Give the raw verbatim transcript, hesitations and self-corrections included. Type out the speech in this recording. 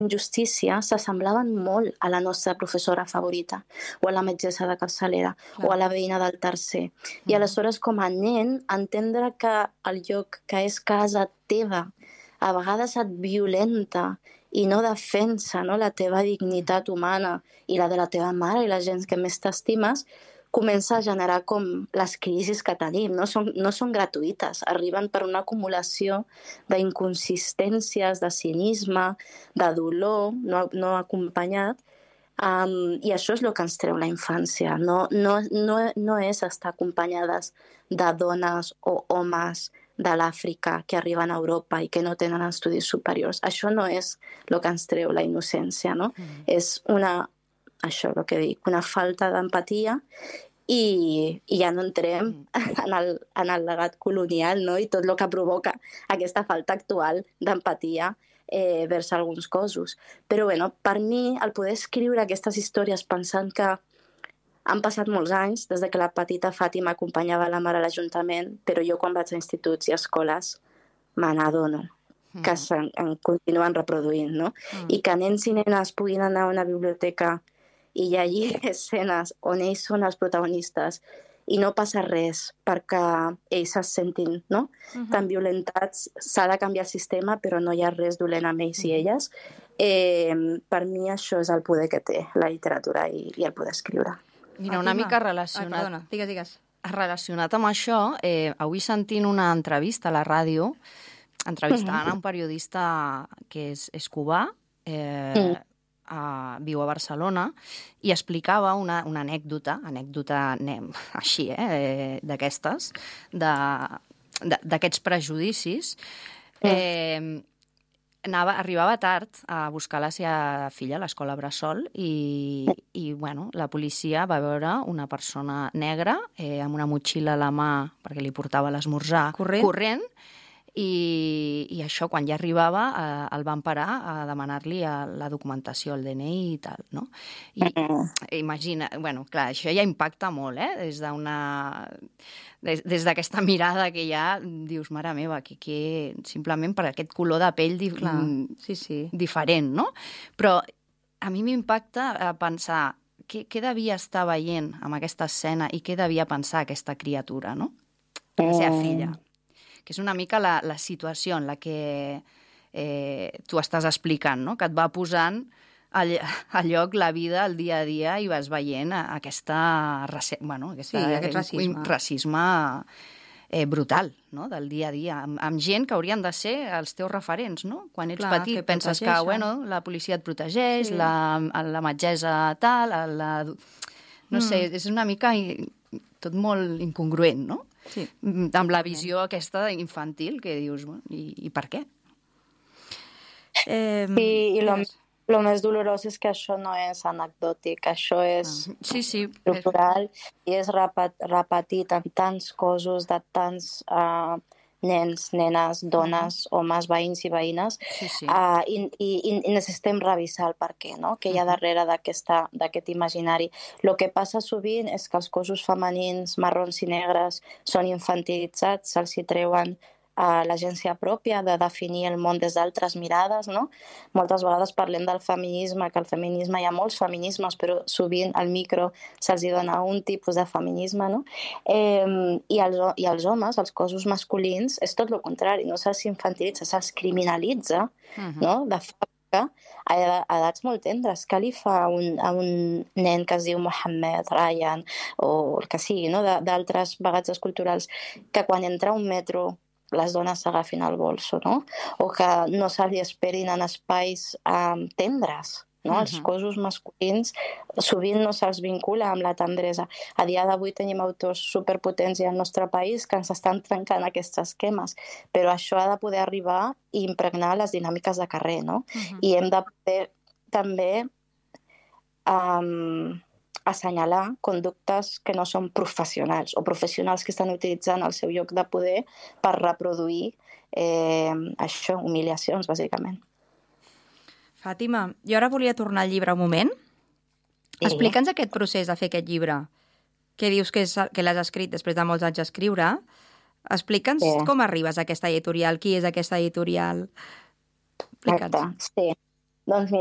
injustícia s'assemblaven molt a la nostra professora favorita, o a la metgessa de capçalera, Clar. o a la veïna del tercer. Mm. I aleshores, com a nen, entendre que el lloc que és casa teva a vegades et violenta i no defensa, no, la teva dignitat humana i la de la teva mare i la gent que més t'estimes, comença a generar com les crisis que tenim. No són, no són gratuïtes, arriben per una acumulació d'inconsistències, de cinisme, de dolor no, no acompanyat, um, i això és el que ens treu la infància. No, no, no, no és estar acompanyades de dones o homes de l'Àfrica que arriben a Europa i que no tenen estudis superiors. Això no és el que ens treu la innocència, no? Mm. És una... això, el que dic, una falta d'empatia i, i ja no entrem en el, en el legat colonial, no? I tot el que provoca aquesta falta actual d'empatia eh, vers alguns cossos. Però bueno, per mi, el poder escriure aquestes històries pensant que han passat molts anys des de que la petita Fàtima acompanyava la mare a l'Ajuntament, però jo quan vaig a instituts i escoles me n'adono mm. que se'n continuen reproduint, no? Mm. I que nens i nenes puguin anar a una biblioteca i hi hagi escenes on ells són els protagonistes i no passa res perquè ells es sentin, no? Uh-huh. tan violentats. S'ha de canviar el sistema, però no hi ha res dolent amb ells uh-huh. i elles. Eh, per mi això és el poder que té la literatura i, i el poder escriure. Mira, una mica relacionat... Ah, perdona, digues, digues. Relacionat amb això, eh, avui sentint una entrevista a la ràdio, entrevistant uh-huh. a un periodista que és, és cubà, eh, uh-huh. Uh, viu a Barcelona, i explicava una, una anècdota, anècdota anem, així, eh, d'aquestes, d'aquests prejudicis. Eh, anava, arribava tard a buscar la seva filla a l'escola Bressol i, i bueno, la policia va veure una persona negra eh, amb una motxilla a la mà perquè li portava l'esmorzar corrent, corrent I, i això, quan ja arribava, eh, el van parar a demanar-li la documentació, el D N I i tal, no? I imagina, bueno, clar, això ja impacta molt, eh? Des d'una... Des, des d'aquesta mirada que ja dius, mare meva, que, que simplement per aquest color de pell di clar, sí, sí. diferent, no? Però a mi m'impacta a pensar què, què devia estar veient amb aquesta escena i què devia pensar aquesta criatura, no? La seva filla. Que és una mica la, la situació en la que eh, tu estàs explicant, no? Que et va posant a, a lloc la vida, el dia a dia, i vas veient aquesta, bueno, aquesta, sí, aquest racisme, racisme eh, brutal, no? Del dia a dia, amb, amb gent que haurien de ser els teus referents, no? Quan ets Clar, petit que penses que bueno, la policia et protegeix, sí. la, la metgessa tal, la... no mm. sé, és una mica tot molt incongruent, no? Sí. Amb la visió aquesta infantil que dius, bueno, i, i per què? Eh, sí, i lo, lo més dolorós és que això no és anecdòtic, això és ah, sí, sí. estructural i és repat, repetit en tants cossos de tants uh, nens, nenes, dones, uh-huh. homes, veïns i veïnes, sí, sí. Uh, i, i, i necessitem revisar el per què, no? Què hi ha darrere d'aquest imaginari. El que passa sovint és que els cossos femenins, marrons i negres, són infantilitzats, se'ls hi treuen a l'agència pròpia de definir el món des d'altres mirades, no? Moltes vegades parlem del feminisme, que el feminisme hi ha molts feminismes, però sovint al micro se'ls dona un tipus de feminisme, no? Eh, i, els, I els homes, els cossos masculins, és tot el contrari, no se'ls infantilitza, se'ls criminalitza, uh-huh. no? De fàbrica, a edats molt tendres. Què li fa a un, a un nen que es diu Mohammed, Ryan, o el que sigui, no? D'altres bagatges culturals, que quan entra a un metro les dones s'agafin al bolso, no? O que no se li esperin en espais um, tendres, no? Uh-huh. Els cossos masculins sovint no se'ls vincula amb la tendresa. A dia d'avui tenim autors superpotents al nostre país que ens estan trencant aquests esquemes, però això ha de poder arribar i impregnar les dinàmiques de carrer, no? Uh-huh. I hem de poder també um, assenyalar conductes que no són professionals o professionals que estan utilitzant el seu lloc de poder per reproduir eh, això, humiliacions, bàsicament. Fàtima, jo ara volia tornar al llibre un moment. Sí. Explica'ns aquest procés de fer aquest llibre, que dius que, és, que l'has escrit després de molts anys d'escriure. Explica'ns sí. com arribes a aquesta editorial, qui és aquesta editorial. Explica'ns. Sí. Doncs mira,